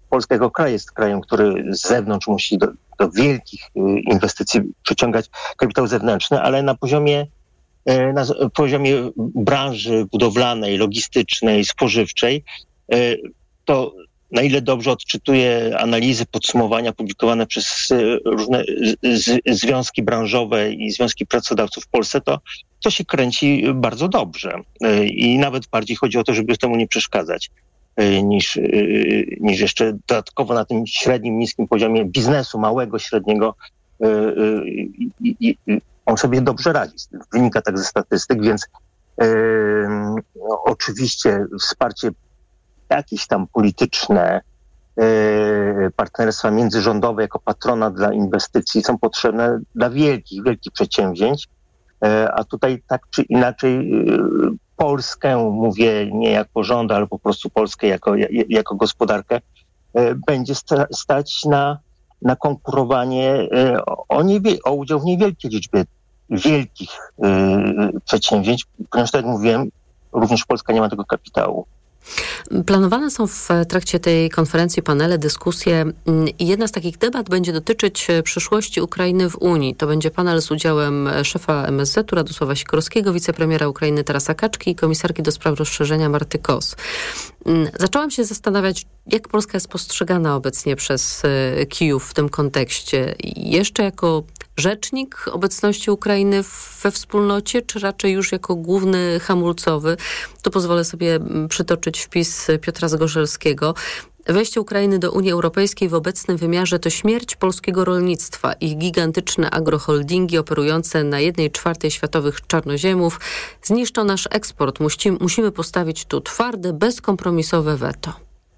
Polska jako kraj jest krajem, który z zewnątrz musi do wielkich inwestycji przyciągać kapitał zewnętrzny, ale na poziomie branży budowlanej, logistycznej, spożywczej, to na ile dobrze odczytuję analizy, podsumowania publikowane przez różne związki branżowe i związki pracodawców w Polsce, to się kręci bardzo dobrze. I nawet bardziej chodzi o to, żeby temu nie przeszkadzać, niż jeszcze dodatkowo na tym średnim, niskim poziomie biznesu, małego, średniego. On sobie dobrze radzi. Wynika tak ze statystyk, więc oczywiście wsparcie jakieś tam polityczne, partnerstwa międzyrządowe jako patrona dla inwestycji są potrzebne dla wielkich przedsięwzięć, a tutaj tak czy inaczej Polskę, mówię nie jako rząd, ale po prostu Polskę jako gospodarkę, będzie stać na konkurowanie o udział w niewielkiej liczbie wielkich przedsięwzięć, ponieważ tak jak mówiłem, również Polska nie ma tego kapitału. Planowane są w trakcie tej konferencji panele, dyskusje i jedna z takich debat będzie dotyczyć przyszłości Ukrainy w Unii. To będzie panel z udziałem szefa MSZ-u Radosława Sikorskiego, wicepremiera Ukrainy Tarasa Kaczki i komisarki do spraw rozszerzenia Marty Kos. Zaczęłam się zastanawiać, jak Polska jest postrzegana obecnie przez Kijów w tym kontekście. Jeszcze jako rzecznik obecności Ukrainy we wspólnocie, czy raczej już jako główny hamulcowy? Tu pozwolę sobie przytoczyć wpis Piotra Zgorzelskiego. Wejście Ukrainy do Unii Europejskiej w obecnym wymiarze to śmierć polskiego rolnictwa. Ich gigantyczne agroholdingi operujące na 1/4 światowych czarnoziemów zniszczą nasz eksport. Musimy postawić tu twarde, bezkompromisowe weto.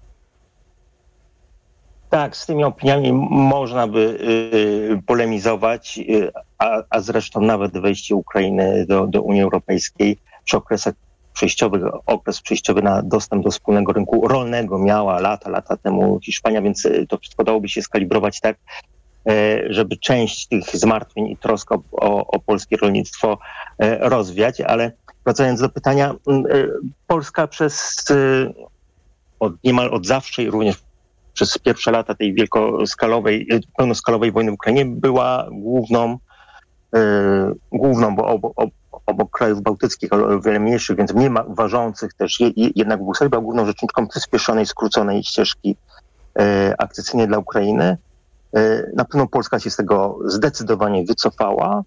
Tak, z tymi opiniami można by polemizować, a zresztą nawet wejście Ukrainy do Unii Europejskiej przy okresach przejściowych, okres przejściowy na dostęp do wspólnego rynku rolnego miała lata temu Hiszpania, więc to wszystko dałoby się skalibrować tak, żeby część tych zmartwień i trosk o polskie rolnictwo rozwiać, ale wracając do pytania, Polska niemal od zawsze i również przez pierwsze lata tej pełnoskalowej wojny w Ukrainie była główną, bo obok krajów bałtyckich, o wiele mniejszych, więc mniej ważących też, jednak w Brukseli była główną rzeczniczką przyspieszonej, skróconej ścieżki akcesyjnej dla Ukrainy. Na pewno Polska się z tego zdecydowanie wycofała.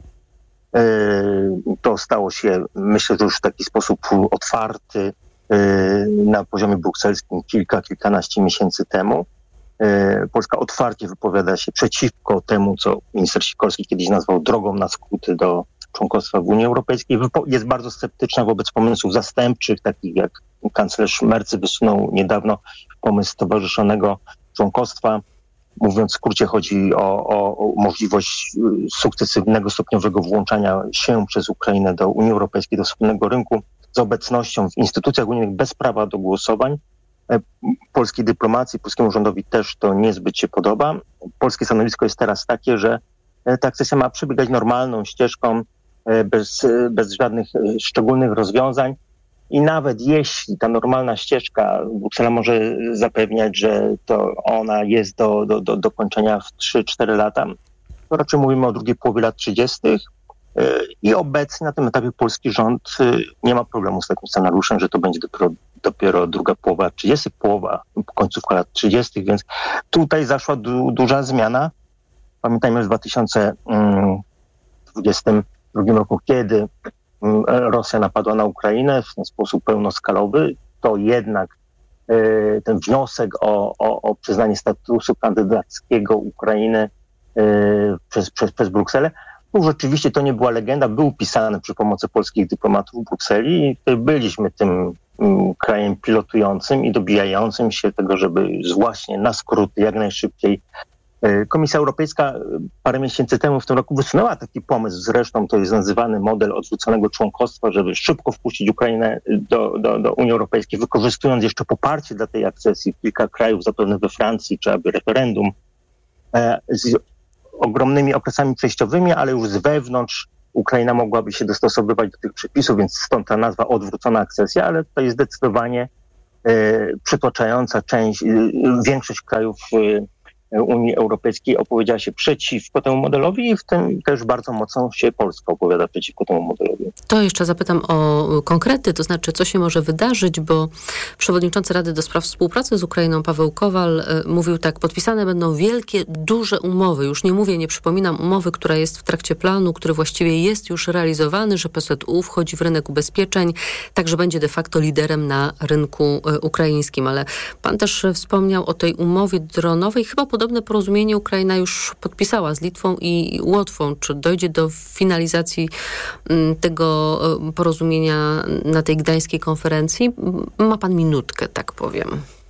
To stało się, myślę, że już w taki sposób otwarty na poziomie brukselskim kilkanaście miesięcy temu. Polska otwarcie wypowiada się przeciwko temu, co minister Sikorski kiedyś nazwał drogą na skróty do członkostwa w Unii Europejskiej. Jest bardzo sceptyczna wobec pomysłów zastępczych, takich jak kanclerz Mercy wysunął niedawno pomysł stowarzyszonego członkostwa. Mówiąc w skrócie, chodzi o możliwość sukcesywnego, stopniowego włączania się przez Ukrainę do Unii Europejskiej, do wspólnego rynku z obecnością w instytucjach unijnych bez prawa do głosowań. Polskiej dyplomacji, polskiemu rządowi też to niezbyt się podoba. Polskie stanowisko jest teraz takie, że ta akcesja ma przebiegać normalną ścieżką, bez żadnych szczególnych rozwiązań. I nawet jeśli ta normalna ścieżka Bruksela może zapewniać, że to ona jest do kończenia w 3-4 lata, to raczej mówimy o drugiej połowie lat 30. I obecnie na tym etapie polski rząd nie ma problemu z takim scenariuszem, że to będzie dopiero druga połowa lat 30, końcówka lat 30, więc tutaj zaszła duża zmiana. Pamiętajmy, że w 2022 roku, kiedy Rosja napadła na Ukrainę w ten sposób pełnoskalowy, to jednak ten wniosek o przyznanie statusu kandydackiego Ukrainy przez Brukselę, rzeczywiście to nie była legenda, był pisany przy pomocy polskich dyplomatów w Brukseli i byliśmy tym krajem pilotującym i dobijającym się tego, żeby właśnie na skróty jak najszybciej. Komisja Europejska parę miesięcy temu w tym roku wysunęła taki pomysł, zresztą to jest nazywany model odwróconego członkostwa, żeby szybko wpuścić Ukrainę do Unii Europejskiej, wykorzystując jeszcze poparcie dla tej akcesji kilka krajów, zapewne we Francji, czy aby referendum, z ogromnymi okresami przejściowymi, ale już z wewnątrz Ukraina mogłaby się dostosowywać do tych przepisów, więc stąd ta nazwa odwrócona akcesja, ale to jest zdecydowanie przytłaczająca większość krajów Unii Europejskiej opowiedziała się przeciwko temu modelowi i w tym też bardzo mocno się Polska opowiada przeciwko temu modelowi. To jeszcze zapytam o konkrety, to znaczy co się może wydarzyć, bo przewodniczący Rady do Spraw Współpracy z Ukrainą Paweł Kowal mówił tak: podpisane będą wielkie, duże umowy. Już nie przypominam umowy, która jest w trakcie planu, który właściwie jest już realizowany, że PZU wchodzi w rynek ubezpieczeń, także będzie de facto liderem na rynku ukraińskim. Ale pan też wspomniał o tej umowie dronowej. Chyba podobne porozumienie Ukraina już podpisała z Litwą i Łotwą. Czy dojdzie do finalizacji tego porozumienia na tej gdańskiej konferencji? Ma pan minutkę, tak powiem.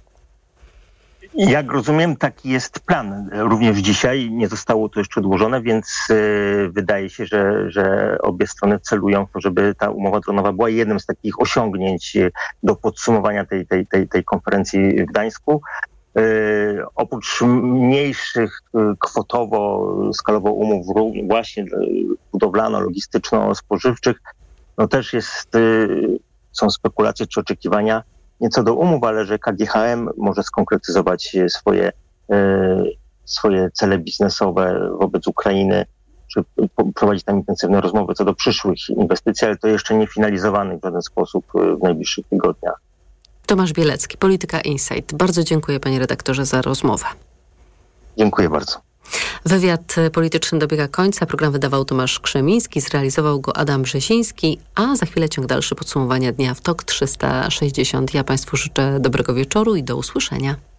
Jak rozumiem, taki jest plan. Również dzisiaj nie zostało to jeszcze odłożone, więc wydaje się, że obie strony celują w to, żeby ta umowa dronowa była jednym z takich osiągnięć do podsumowania tej konferencji w Gdańsku. Oprócz mniejszych kwotowo-skalowo umów właśnie budowlano-logistyczno-spożywczych, no też są spekulacje czy oczekiwania nie co do umów, ale że KGHM może skonkretyzować swoje cele biznesowe wobec Ukrainy, czy prowadzić tam intensywne rozmowy co do przyszłych inwestycji, ale to jeszcze nie finalizowane w żaden sposób w najbliższych tygodniach. Tomasz Bielecki, Polityka Insight. Bardzo dziękuję, panie redaktorze, za rozmowę. Dziękuję bardzo. Wywiad polityczny dobiega końca. Program wydawał Tomasz Krzemiński, zrealizował go Adam Brzesiński, a za chwilę ciąg dalszy podsumowania dnia w TOK 360. Ja państwu życzę dobrego wieczoru i do usłyszenia.